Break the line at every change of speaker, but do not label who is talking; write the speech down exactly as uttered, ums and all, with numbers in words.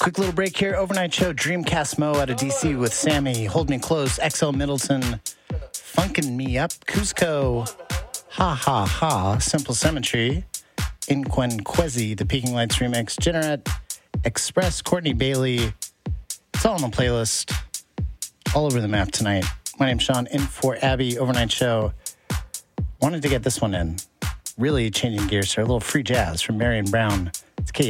Quick little break here. Overnight show, Dreamcast Mo out of D C with Sammy, Hold Me Close, X L Middleton, Funkin' Me Up, Cusco, Ha Ha Ha, Simple Symmetry, Inquenquezi, the Peking Lights remix, Generate, Express, Courtney Bailey. It's all on the playlist, all over the map tonight. My name's Sean, in for Abby, Overnight show. Wanted to get this one in. Really changing gears here. A little free jazz from Marion Brown. It's K